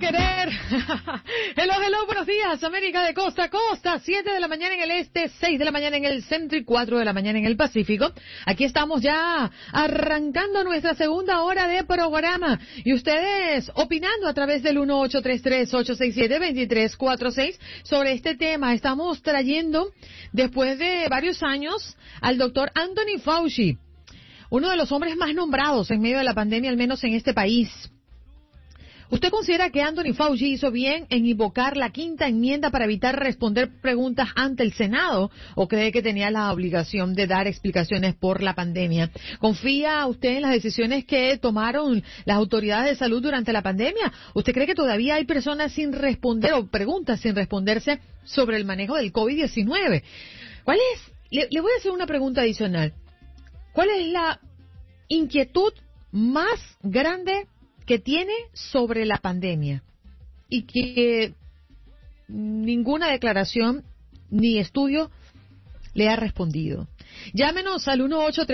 querer. Hello, buenos días, América de costa a costa. 7 de la mañana en el este, 6 de la mañana en el centro y 4 de la mañana en el Pacífico. Aquí estamos ya arrancando nuestra segunda hora de programa. Y ustedes opinando a través del 1-833-867-2346 sobre este tema. Estamos trayendo, después de varios años, al doctor Anthony Fauci, uno de los hombres más nombrados en medio de la pandemia, al menos en este país. ¿Usted considera que Anthony Fauci hizo bien en invocar la quinta enmienda para evitar responder preguntas ante el Senado? ¿O cree que tenía la obligación de dar explicaciones por la pandemia? ¿Confía usted en las decisiones que tomaron las autoridades de salud durante la pandemia? ¿Usted cree que todavía hay personas sin responder o preguntas sin responderse sobre el manejo del COVID-19? ¿Cuál es? Le voy a hacer una pregunta adicional. ¿Cuál es la inquietud más grande que tiene sobre la pandemia y que ninguna declaración ni estudio le ha respondido? Llámenos al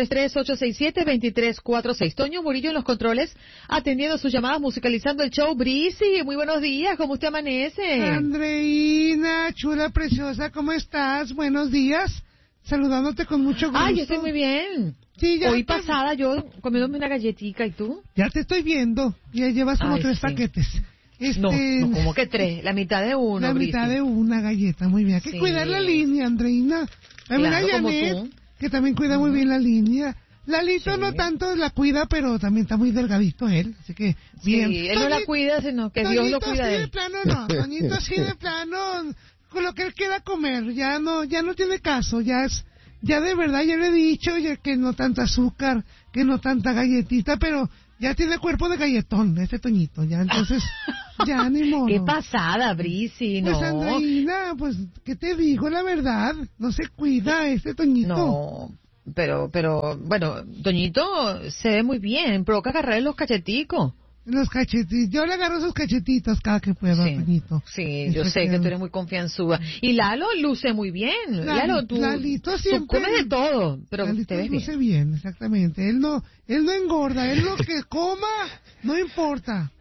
1-833-867-2346. Toño Murillo en los controles, atendiendo sus llamadas, musicalizando el show. Brisi, muy buenos días, ¿cómo usted amanece? Andreina, chula, preciosa, ¿cómo estás? Buenos días, saludándote con mucho gusto. Ay, yo estoy muy bien. Sí, hoy pasada yo comiéndome una galletita, ¿y tú? Ya te estoy viendo, ya llevas como 3 paquetes. No, como que 3, la mitad de uno, La mitad de una galleta, muy bien. Hay que cuidar la línea, Andreina. Claro, Janet, que también cuida muy bien la línea. Lalito no tanto la cuida, pero también está muy delgadito él, así que bien. Sí, él no la cuida, sino que Dios lo cuida de él. De plano no, Toñito así de plano, con lo que él quiera comer, ya no tiene caso, ya de verdad ya le he dicho ya que no tanta azúcar, que no tanta galletita, pero ya tiene cuerpo de galletón ese Toñito, ya entonces ya ni modo. Qué pasada, Brisi, no. Pues Andreina, pues qué te digo la verdad, no se cuida este Toñito. No, pero bueno, Toñito se ve muy bien, provoca agarrarle los cacheticos. Los cachetitos, yo le agarro sus cachetitos cada que puedo, Toñito. Sí, yo sé que tú eres muy confianzuda. Y Lalo luce muy bien. Lalito siempre tú comes de todo, pero Lalito te ves luce bien, exactamente. Él no engorda, él lo que coma no importa.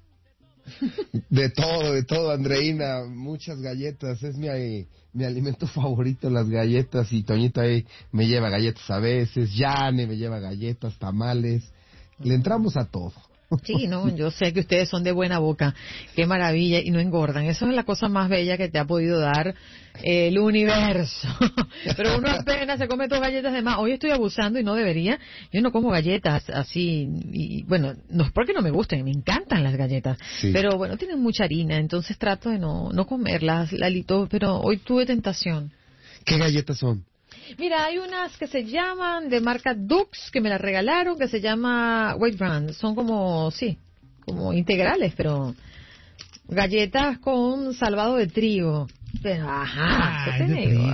De todo, Andreina, muchas galletas, es mi alimento favorito, las galletas, y Toñito ahí me lleva galletas a veces, Yane me lleva galletas, tamales, le entramos a todo. Sí, no, yo sé que ustedes son de buena boca, qué maravilla, y no engordan, eso es la cosa más bella que te ha podido dar el universo. Pero uno apenas se come 2 galletas de más. Hoy estoy abusando y no debería, yo no como galletas así, y bueno, no es porque no me gusten, me encantan las galletas, sí. Pero bueno, tienen mucha harina, entonces trato de no comerlas, Lalito, pero hoy tuve tentación. ¿Qué galletas son? Mira, hay unas que se llaman de marca Dux, que me las regalaron, que se llama White Brand. Son como integrales, pero galletas con salvado de trigo. Pero, ¿qué te digo?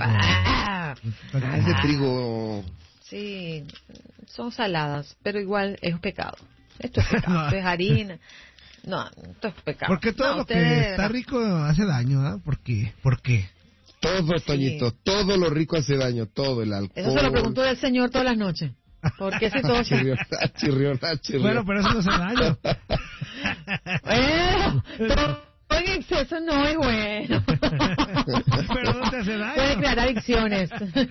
Es de trigo. Sí, son saladas, pero igual es pecado. Esto es pecado, esto es harina. No, esto es pecado. Porque todo lo que está rico hace daño, ¿no? ¿Por qué? Todo, Toñito, todo lo rico hace daño, todo el alcohol. Eso se lo preguntó el Señor todas las noches. ¿Por qué si todo chirrió? Bueno, pero eso no hace daño. Todo en exceso no es bueno. Pero no te hace daño. Puede crear adicciones.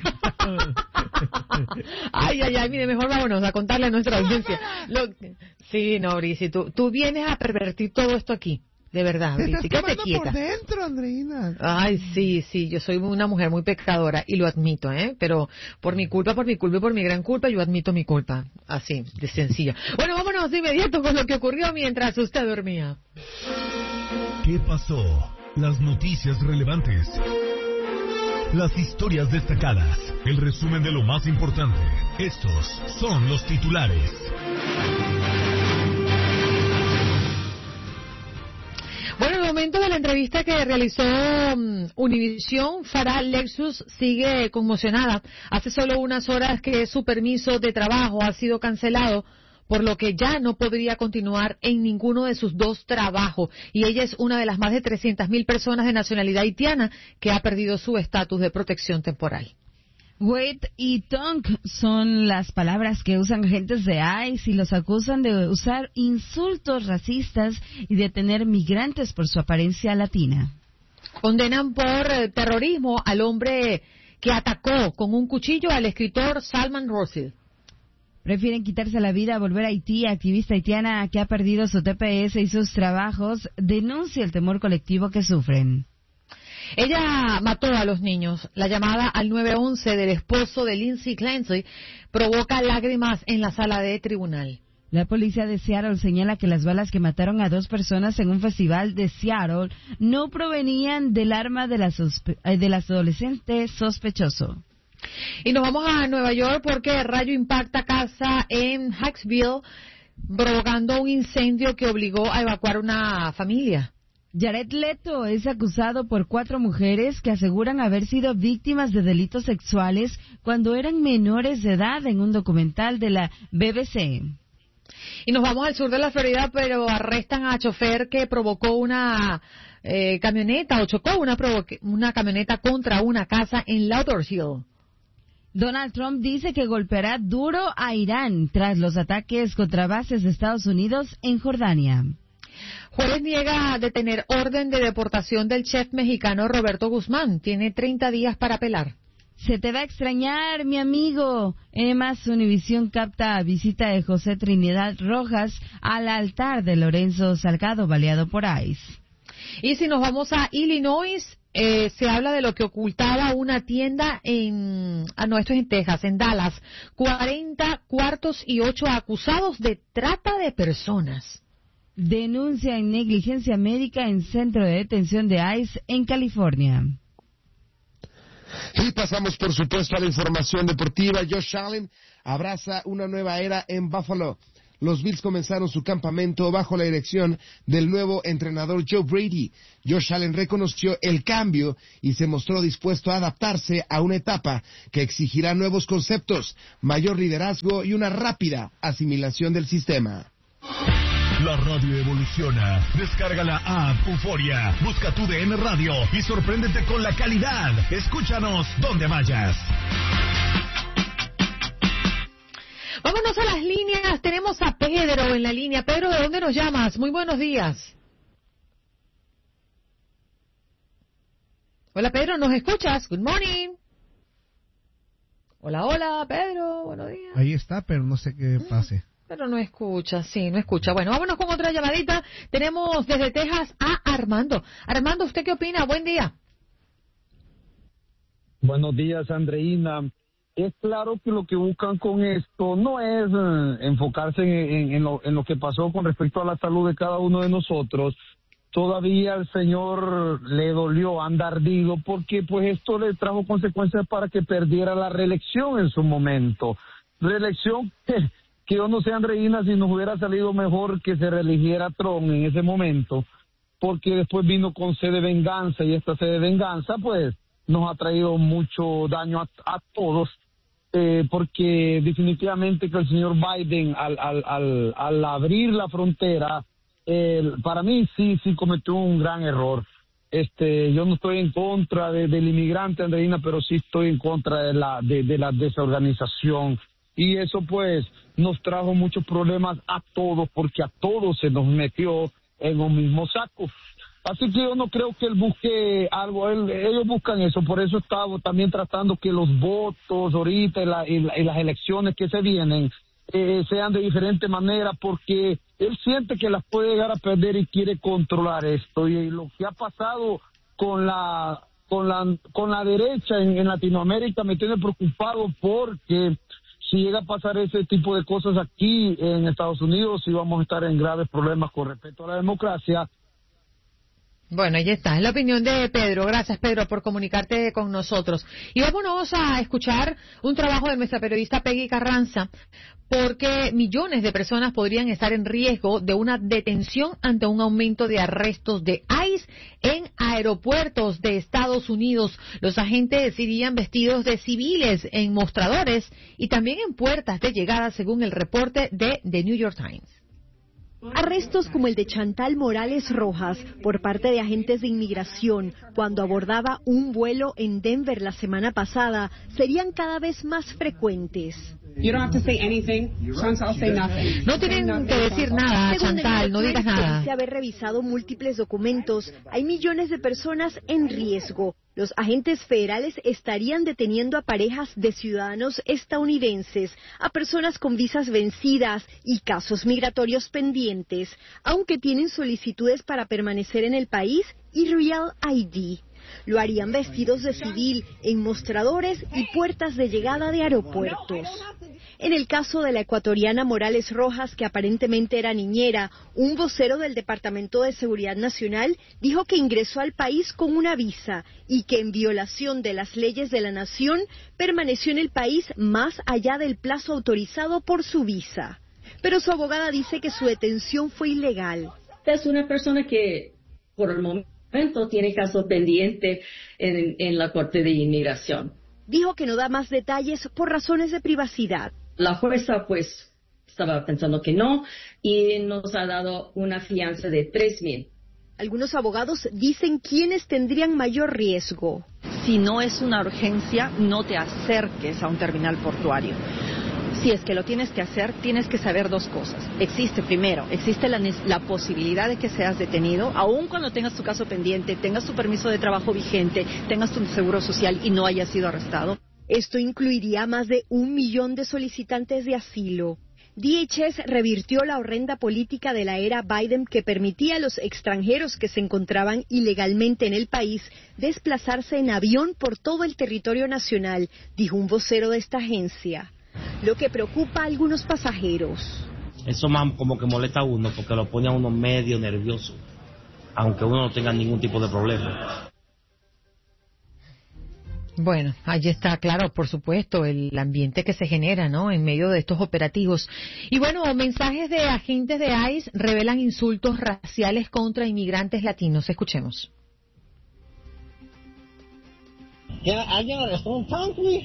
Ay, mire, mejor vámonos a contarle a nuestra audiencia. Sí, no, Brisi, tú vienes a pervertir todo esto aquí. De verdad, Brisi, quédate quieta. Por dentro, Andreina. Ay, sí, yo soy una mujer muy pecadora y lo admito, pero por mi culpa y por mi gran culpa, yo admito mi culpa. Así, de sencillo. Bueno, vámonos de inmediato con lo que ocurrió mientras usted dormía. ¿Qué pasó? Las noticias relevantes. Las historias destacadas. El resumen de lo más importante. Estos son los titulares. Bueno, en el momento de la entrevista que realizó Univisión, Farah Lexus sigue conmocionada. Hace solo unas horas que su permiso de trabajo ha sido cancelado, por lo que ya no podría continuar en ninguno de sus 2 trabajos. Y ella es una de las más de 300,000 personas de nacionalidad haitiana que ha perdido su estatus de protección temporal. Wait y tonk son las palabras que usan agentes de ICE y los acusan de usar insultos racistas y de tener migrantes por su apariencia latina. Condenan por terrorismo al hombre que atacó con un cuchillo al escritor Salman Rushdie. Prefieren quitarse la vida a volver a Haití. Activista haitiana que ha perdido su TPS y sus trabajos denuncia el temor colectivo que sufren. Ella mató a los niños. La llamada al 911 del esposo de Lindsay Clancy provoca lágrimas en la sala de tribunal. La policía de Seattle señala que las balas que mataron a 2 personas en un festival de Seattle no provenían del arma del adolescente sospechoso. Y nos vamos a Nueva York porque rayo impacta casa en Hicksville, provocando un incendio que obligó a evacuar una familia. Jared Leto es acusado por 4 mujeres que aseguran haber sido víctimas de delitos sexuales cuando eran menores de edad en un documental de la BBC. Y nos vamos al sur de la Florida, pero arrestan a chofer que provocó una camioneta o chocó una camioneta contra una casa en Lauderhill. Donald Trump dice que golpeará duro a Irán tras los ataques contra bases de Estados Unidos en Jordania. Juez niega detener orden de deportación del chef mexicano Roberto Guzmán. Tiene 30 días para apelar. Se te va a extrañar, mi amigo. Además, Univisión capta visita de José Trinidad Rojas al altar de Lorenzo Salgado, baleado por ICE. Y si nos vamos a Illinois, se habla de lo que ocultaba una tienda esto es en Texas, en Dallas. 40 cuartos y 8 acusados de trata de personas. Denuncian negligencia médica en centro de detención de ICE en California. Y pasamos, por supuesto, a la información deportiva. Josh Allen abraza una nueva era en Buffalo. Los Bills comenzaron su campamento bajo la dirección del nuevo entrenador Joe Brady. Josh Allen reconoció el cambio y se mostró dispuesto a adaptarse a una etapa que exigirá nuevos conceptos, mayor liderazgo y una rápida asimilación del sistema. La radio evoluciona. Descarga la app Euforia. Busca tu DN Radio y sorpréndete con la calidad. Escúchanos donde vayas. Vámonos a las líneas. Tenemos a Pedro en la línea. Pedro, ¿de dónde nos llamas? Muy buenos días. Hola, Pedro, ¿nos escuchas? Good morning. Hola, hola, Pedro, buenos días. Ahí está, pero no sé qué pase. Pero no escucha, sí, no escucha. Bueno, vámonos con otra llamadita. Tenemos desde Texas a Armando. Armando, ¿usted qué opina? Buen día. Buenos días, Andreina. Es claro que lo que buscan con esto no es enfocarse en lo que pasó con respecto a la salud de cada uno de nosotros. Todavía al señor le dolió, anda ardido, porque pues esto le trajo consecuencias para que perdiera la reelección en su momento. Reelección que yo no sé, Andreina, si nos hubiera salido mejor que se reeligiera Trump en ese momento, porque después vino con sed de venganza, y esta sed de venganza pues nos ha traído mucho daño a todos, porque definitivamente que el señor Biden al abrir la frontera, para mí sí cometió un gran error. Yo no estoy en contra del inmigrante, Andreina, pero sí estoy en contra de la desorganización. Y eso pues nos trajo muchos problemas a todos, porque a todos se nos metió en un mismo saco. Así que yo no creo que él busque algo, ellos buscan eso, por eso estamos también tratando que los votos ahorita y las elecciones que se vienen sean de diferente manera, porque él siente que las puede llegar a perder y quiere controlar esto. Y lo que ha pasado con la derecha en Latinoamérica me tiene preocupado, porque si llega a pasar ese tipo de cosas aquí en Estados Unidos, sí vamos a estar en graves problemas con respecto a la democracia. Bueno, ahí está, es la opinión de Pedro. Gracias, Pedro, por comunicarte con nosotros. Y vámonos a escuchar un trabajo de nuestra periodista Peggy Carranza, porque millones de personas podrían estar en riesgo de una detención ante un aumento de arrestos de ICE en aeropuertos de Estados Unidos. Los agentes irían vestidos de civiles en mostradores y también en puertas de llegada, según el reporte de The New York Times. Arrestos como el de Chantal Morales Rojas por parte de agentes de inmigración cuando abordaba un vuelo en Denver la semana pasada serían cada vez más frecuentes. No tienen que decir nada, Chantal, no digas nada. Después de haber revisado múltiples documentos, hay millones de personas en riesgo. Los agentes federales estarían deteniendo a parejas de ciudadanos estadounidenses, a personas con visas vencidas y casos migratorios pendientes, aunque tienen solicitudes para permanecer en el país y Real ID. Lo harían vestidos de civil en mostradores y puertas de llegada de aeropuertos. En el caso de la ecuatoriana Morales Rojas, que aparentemente era niñera, un vocero del Departamento de Seguridad Nacional dijo que ingresó al país con una visa y que en violación de las leyes de la nación permaneció en el país más allá del plazo autorizado por su visa. Pero su abogada dice que su detención fue ilegal. Es una persona que por el momento tiene caso pendiente en la Corte de Inmigración. Dijo que no da más detalles por razones de privacidad. La jueza, pues, estaba pensando que no y nos ha dado una fianza de $3,000. Algunos abogados dicen quiénes tendrían mayor riesgo. Si no es una urgencia, no te acerques a un terminal portuario. Si es que lo tienes que hacer, tienes que saber dos cosas. Existe la posibilidad de que seas detenido, aun cuando tengas tu caso pendiente, tengas tu permiso de trabajo vigente, tengas tu seguro social y no hayas sido arrestado. Esto incluiría más de 1 millón de solicitantes de asilo. DHS revirtió la horrenda política de la era Biden que permitía a los extranjeros que se encontraban ilegalmente en el país desplazarse en avión por todo el territorio nacional, dijo un vocero de esta agencia. Lo que preocupa a algunos pasajeros. Eso más como que molesta a uno porque lo pone a uno medio nervioso, aunque uno no tenga ningún tipo de problema. Bueno, allí está, claro, por supuesto, el ambiente que se genera, ¿no?, en medio de estos operativos. Y bueno, mensajes de agentes de ICE revelan insultos raciales contra inmigrantes latinos. Escuchemos. ¿Alguien arrestó un tonk, güey?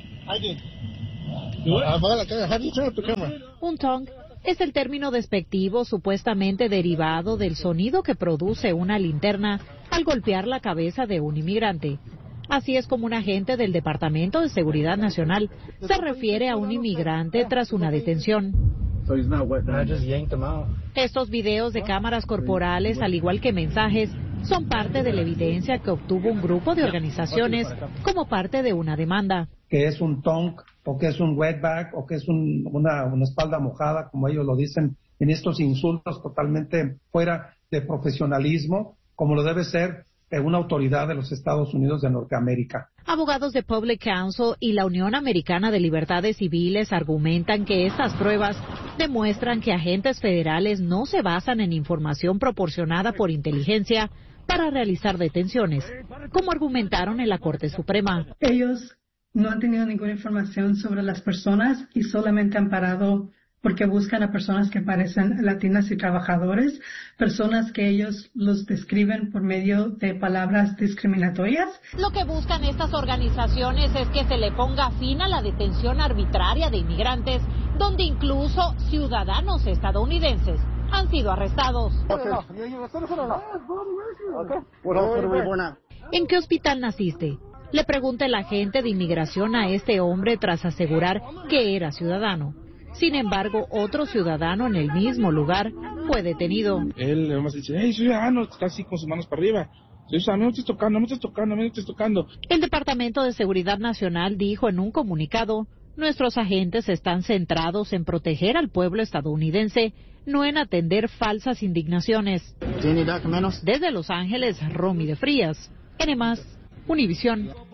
Un tonk es el término despectivo supuestamente derivado del sonido que produce una linterna al golpear la cabeza de un inmigrante. Así es como un agente del Departamento de Seguridad Nacional se refiere a un inmigrante tras una detención. Estos videos de cámaras corporales, al igual que mensajes, son parte de la evidencia que obtuvo un grupo de organizaciones como parte de una demanda. Que es un tonk, o que es un wetback, o que es una espalda mojada, como ellos lo dicen, en estos insultos totalmente fuera de profesionalismo, como lo debe ser una autoridad de los Estados Unidos de Norteamérica. Abogados de Public Counsel y la Unión Americana de Libertades Civiles argumentan que estas pruebas demuestran que agentes federales no se basan en información proporcionada por inteligencia para realizar detenciones, como argumentaron en la Corte Suprema. Ellos no han tenido ninguna información sobre las personas y solamente han parado porque buscan a personas que parecen latinas y trabajadores, personas que ellos los describen por medio de palabras discriminatorias. Lo que buscan estas organizaciones es que se le ponga fin a la detención arbitraria de inmigrantes, donde incluso ciudadanos estadounidenses han sido arrestados. ¿En qué hospital naciste?, le pregunta el agente de inmigración a este hombre tras asegurar que era ciudadano. Sin embargo, otro ciudadano en el mismo lugar fue detenido. Él además dice, hey, ciudadano, está así con sus manos para arriba. No me estés tocando. El Departamento de Seguridad Nacional dijo en un comunicado, nuestros agentes están centrados en proteger al pueblo estadounidense, no en atender falsas indignaciones. Desde Los Ángeles, Romy de Frías, N+, Univisión.